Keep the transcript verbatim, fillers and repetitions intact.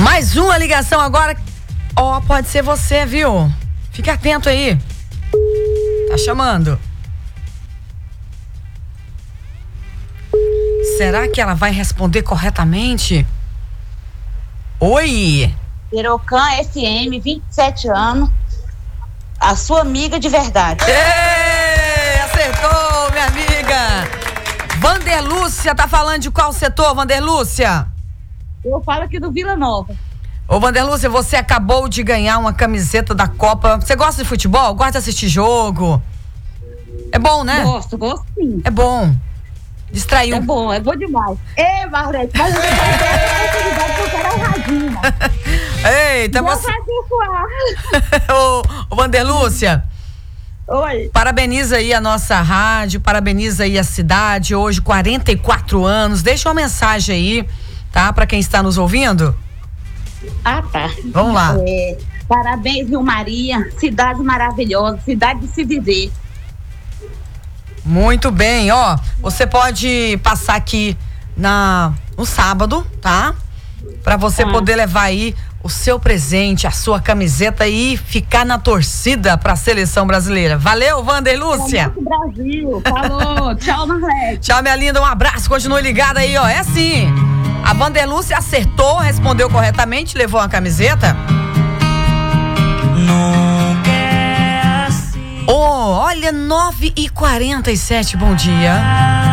Mais uma ligação agora. Ó, oh, pode ser você, viu? Fique atento aí. Tá chamando. Será que ela vai responder corretamente? Oi. Irocan F M, vinte e sete anos. A sua amiga de verdade. Ei, acertou, minha amiga. Vanderlúcia, tá falando de qual setor, Vanderlúcia? Eu falo aqui do Vila Nova. Ô, Vanderlúcia, você acabou de ganhar uma camiseta da Copa. Você gosta de futebol? Gosta de assistir jogo? É bom, né? Gosto, gosto sim. É bom. Distraiu. É bom, é bom demais. Ê, Marlete, mas eu não quero um radinho. Eita, você... ô, ô, Vanderlúcia. Oi. Parabeniza aí a nossa rádio, parabeniza aí a cidade. Hoje, quarenta e quatro anos. Deixa uma mensagem aí, tá? Pra quem está nos ouvindo. Ah, tá. Vamos lá. É, parabéns, viu, Maria? Cidade maravilhosa, cidade de se viver. Muito bem, ó. Você pode passar aqui na, no sábado, tá? Pra você Ah. poder levar aí o seu presente, a sua camiseta e ficar na torcida pra seleção brasileira. Valeu, Vanderlúcia. Brasil, falou. Tchau, Marlete. Tchau, minha linda, um abraço, continue ligada aí, ó. É assim, a Vanderlúcia acertou, respondeu corretamente, levou uma camiseta. Nunca é assim. Oh, olha, nove e quarenta e sete, bom dia.